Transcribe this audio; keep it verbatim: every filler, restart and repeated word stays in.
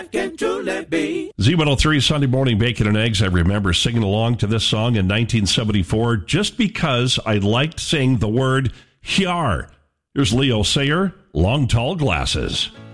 can truly be. Z one oh three Sunday Morning Bacon and Eggs. I remember singing along to this song in nineteen seventy-four just because I liked saying the word hyar. Here's Leo Sayer, Long Tall Glasses.